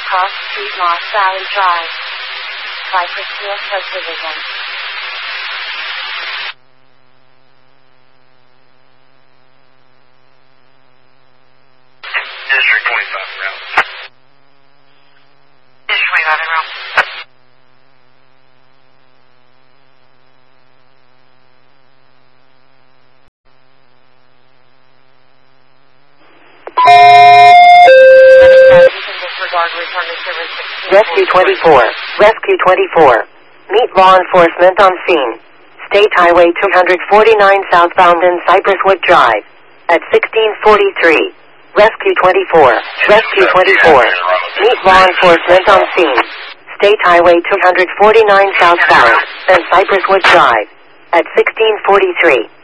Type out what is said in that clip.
Cross Street, Lost Valley Drive. Cypress Hill Subdivision. District 25 route. District 25 route. Rescue 24. Rescue 24. Meet law enforcement on scene. State Highway 249 southbound in Cypresswood Drive. At 1643. Rescue 24. Rescue 24. Meet law enforcement on scene. State Highway 249 southbound in Cypresswood Drive. At 1643.